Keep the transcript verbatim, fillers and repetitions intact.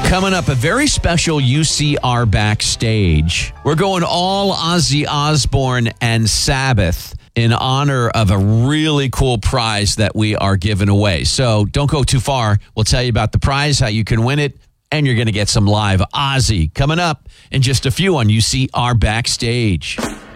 Coming up, a very special U C R backstage. We're going all Ozzy Osbourne and Sabbath in honor of a really cool prize that we are giving away. So don't go too far. We'll tell you about the prize, how you can win it, and you're going to get some live Ozzy coming up in just a few on U C R Backstage.